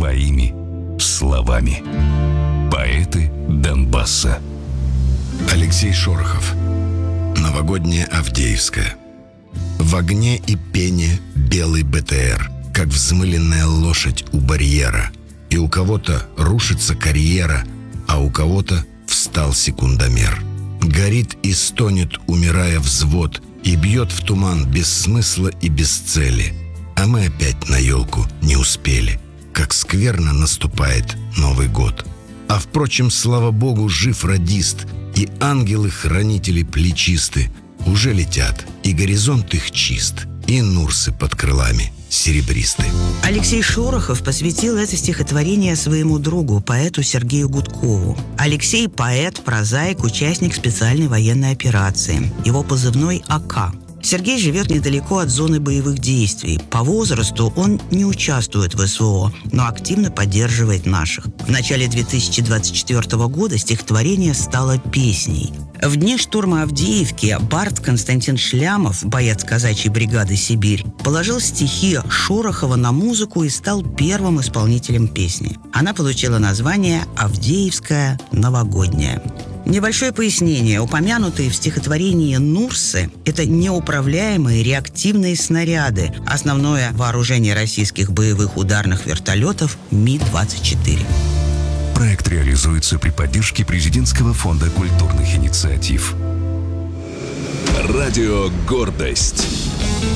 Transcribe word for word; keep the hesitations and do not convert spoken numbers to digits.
своими словами. Поэты Донбасса. Алексей Шорохов. Новогодняя Авдеевская. В огне и пене белый БТР, как взмыленная лошадь у барьера. И у кого-то рушится карьера, а у кого-то встал секундомер. Горит и стонет, умирая взвод, и бьет в туман без смысла и без цели. А мы опять на елку не успели. Как скверно наступает Новый год. А впрочем, слава богу, жив радист, и ангелы-хранители плечисты уже летят, и горизонт их чист, и нурсы под крылами серебристы. Алексей Шорохов посвятил это стихотворение своему другу, поэту Сергею Гудкову. Алексей – поэт, прозаик, участник специальной военной операции. Его позывной «А К». Сергей живет недалеко от зоны боевых действий. По возрасту он не участвует в СВО, но активно поддерживает наших. В начале две тысячи двадцать четвёртого года стихотворение стало песней. В дни штурма Авдеевки бард Константин Шлямов, боец казачьей бригады «Сибирь», положил стихи Шорохова на музыку и стал первым исполнителем песни. Она получила название «Авдеевская новогодняя». Небольшое пояснение. Упомянутые в стихотворении «Нурсы» — это неуправляемые реактивные снаряды, основное вооружение российских боевых ударных вертолетов Ми двадцать четыре. Проект реализуется при поддержке Президентского фонда культурных инициатив. Радио «Гордость».